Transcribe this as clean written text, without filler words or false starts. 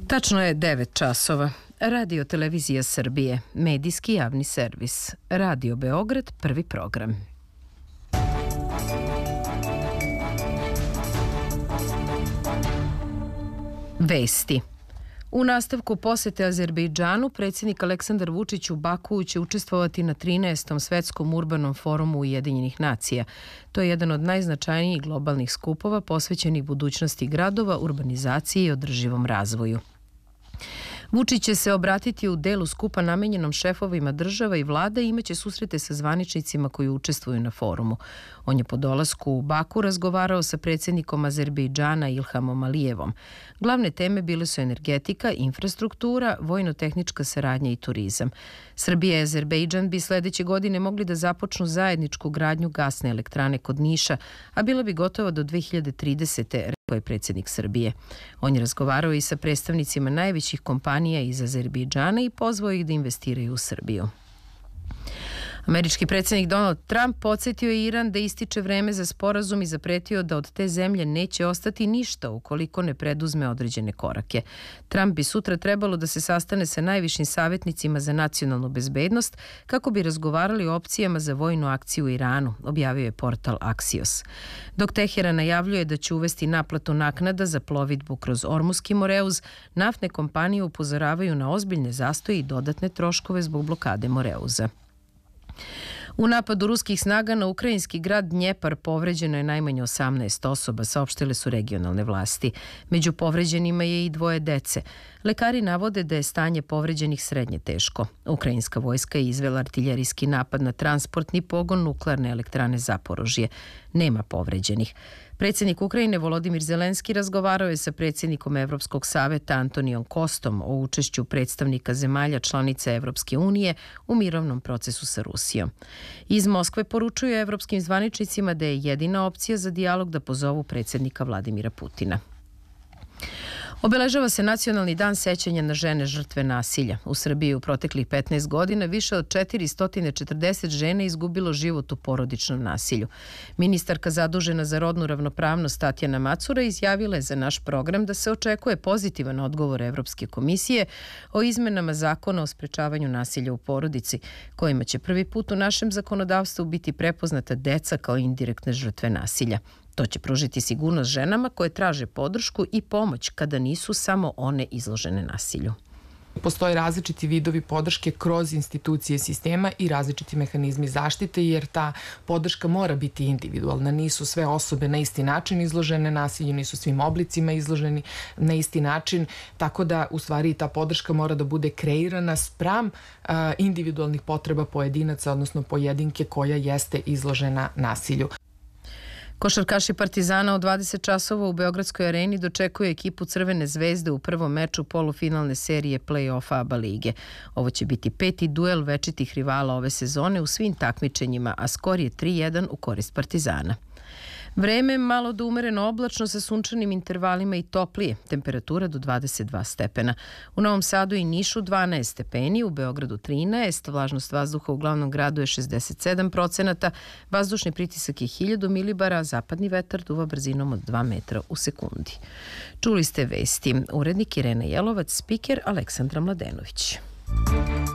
Tačno je 9 časova. Radio Televizija Srbije, medijski javni servis. Radio Beograd, prvi program. Vesti. U nastavku posete Azerbejdžanu, predsjednik Aleksandar Vučić u Bakuu će učestvovati na 13. svetskom urbanom forumu Ujedinjenih nacija. To je jedan od najznačajnijih globalnih skupova posvećenih budućnosti gradova, urbanizaciji i održivom razvoju. Vučić će se obratiti u delu skupa namenjenom šefovima država i vlada i imaće susrete sa zvaničnicima koji učestvuju na forumu. On je po dolasku u Baku razgovarao sa predsjednikom Azerbejdžana Ilhamom Alijevom. Glavne teme bile su energetika, infrastruktura, vojno-tehnička saradnja i turizam. Srbija i Azerbejdžan bi sledeće godine mogli da započnu zajedničku gradnju gasne elektrane kod Niša, a bila bi gotova do 2030. rekao je predsjednik Srbije. On je razgovarao i sa predstavnicima najvećih kompanija iz Azerbejdžana i pozvao ih da investiraju u Srbiju. Američki predsjednik Donald Trump podsjetio je Iran da ističe vreme za sporazum i zapretio da od te zemlje neće ostati ništa ukoliko ne preduzme određene korake. Trump bi sutra trebalo da se sastane sa najvišim savjetnicima za nacionalnu bezbednost kako bi razgovarali o opcijama za vojnu akciju u Iranu, objavio je portal Axios. Dok Teheran najavljuje da će uvesti naplatu naknada za plovidbu kroz Ormuski Moreuz, naftne kompanije upozoravaju na ozbiljne zastoje i dodatne troškove zbog blokade Moreuza. U napadu ruskih snaga na ukrajinski grad Dnjepar povređeno je najmanje 18 osoba, saopštile su regionalne vlasti. Među povređenima je i 2 dece. Lekari navode da je stanje povređenih srednje teško. Ukrajinska vojska je izvela artiljerijski napad na transportni pogon nuklearne elektrane Zaporožje. Nema povređenih. Predsjednik Ukrajine Volodimir Zelenski razgovarao je sa predsjednikom Evropskog saveta Antonijom Kostom o učešću predstavnika zemalja članica Evropske unije u mirovnom procesu sa Rusijom. Iz Moskve poručuju evropskim zvaničnicima da je jedina opcija za dijalog da pozovu predsjednika Vladimira Putina. Obeležava se Nacionalni dan sećanja na žene žrtve nasilja. U Srbiji u proteklih 15 godina više od 440 žena izgubilo život u porodičnom nasilju. Ministarka zadužena za rodnu ravnopravnost Tatjana Macura izjavila je za naš program da se očekuje pozitivan odgovor Evropske komisije o izmenama zakona o sprečavanju nasilja u porodici, kojima će prvi put u našem zakonodavstvu biti prepoznata deca kao indirektne žrtve nasilja. To će pružiti sigurnost ženama koje traže podršku i pomoć kada nisu samo one izložene nasilju. Postoje različiti vidovi podrške kroz institucije sistema i različiti mehanizmi zaštite, jer ta podrška mora biti individualna. Nisu sve osobe na isti način izložene nasilju, nisu svim oblicima izloženi na isti način, tako da u stvari ta podrška mora da bude kreirana spram individualnih potreba pojedinaca, odnosno pojedinke koja jeste izložena nasilju. Košarkaši Partizana od 20 časova u Beogradskoj areni dočekuje ekipu Crvene zvezde u prvom meču polufinalne serije play-offa ABA lige. Ovo će biti 5. duel večitih rivala ove sezone u svim takmičenjima, a skor je 3-1 u korist Partizana. Vreme malo do umereno oblačno sa sunčanim intervalima i toplije, temperatura do 22 stepena. U Novom Sadu i Nišu 12 stepeni, u Beogradu 13, vlažnost vazduha u glavnom gradu je 67%, vazdušni pritisak je 1000 milibara, a zapadni vetar duva brzinom od 2 metra u sekundi. Čuli ste vesti. Urednik Irena Jelovac, spiker Aleksandra Mladenović.